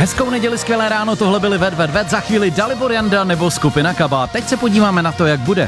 Hezkou neděli, skvělé ráno, tohle byli Ved, za chvíli Dalibor Janda nebo skupina Kabát. Teď se podíváme na to, jak bude.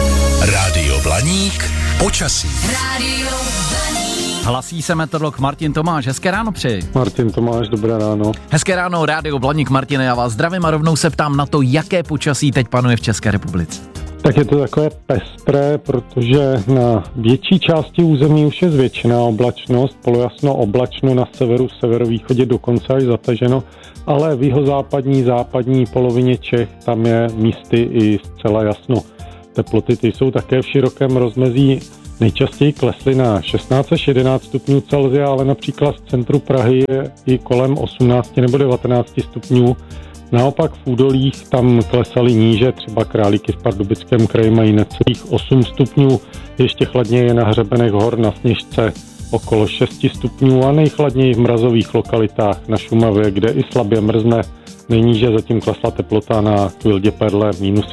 Rádio Blaník, počasí. Rádio Blaník. Hlasí se meteorolog Martin Tomáš. Hezké ráno přeji. Martin Tomáš, dobré ráno. Hezké ráno, Rádio Blaník, Martine, já vás zdravím a rovnou se ptám na to, jaké počasí teď panuje v České republice. Tak je to takové pestré, protože na větší části území už je zvětšená oblačnost, polojasno oblačno, na severu, severovýchodě dokonce až zataženo, ale v jihozápadní polovině Čech tam je místy i zcela jasno. Teploty ty jsou také v širokém rozmezí, nejčastěji klesly na 16 až 11 stupňů Celsia, ale například v centru Prahy je i kolem 18 nebo 19 stupňů. Naopak v údolích tam klesaly níže, třeba Králíky v Pardubickém kraji mají necelých 8 stupňů, ještě chladněji je na hřebenech hor na Sněžce okolo 6 stupňů a nejchladněji v mrazových lokalitách na Šumavě, kde i slabě mrzne. Nejníže zatím klesla teplota na Kvildě Perle minus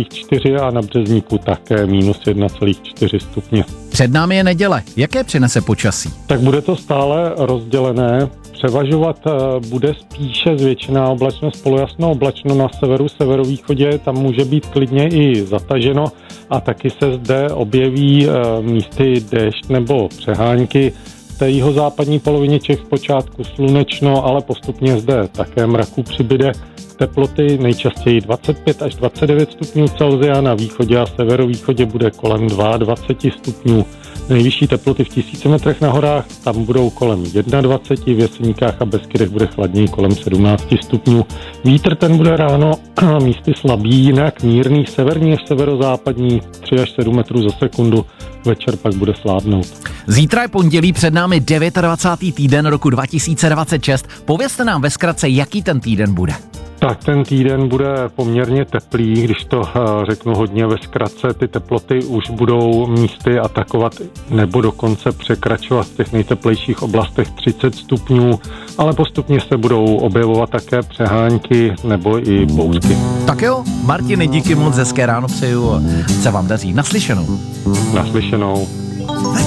1,4 a na Březníku také minus 1,4 stupně. Před námi je neděle. Jaké přinese počasí? Tak bude to stále rozdělené. Převažovat bude spíše zvětšená oblačnost, polojasno oblačno na severu, severovýchodě, tam může být klidně i zataženo a taky se zde objeví místy déšť nebo přehánky. V té jihozápadní polovině Čech zpočátku slunečno, ale postupně zde také mraku přibyde. Teploty nejčastěji 25 až 29 stupňů Celsia, na východě a severovýchodě bude kolem 22 stupňů. Nejvyšší teploty v 1000 metrech na horách, tam budou kolem 21, v Jeseníkách a Beskydech bude chladněji kolem 17 stupňů. Vítr ten bude ráno místy slabý, jinak mírný, severní až severozápadní 3 až 7 metrů za sekundu, večer pak bude slábnout. Zítra je pondělí, před námi 29. týden roku 2026. Povězte nám ve zkratce, jaký ten týden bude. Tak ten týden bude poměrně teplý, když to řeknu hodně ve zkratce, ty teploty už budou místy atakovat nebo dokonce překračovat v těch nejteplejších oblastech 30 stupňů, ale postupně se budou objevovat také přehánky nebo i bouřky. Tak jo, Martine, díky moc, hezké ráno přeju, se vám daří. Naslyšenou. Naslyšenou.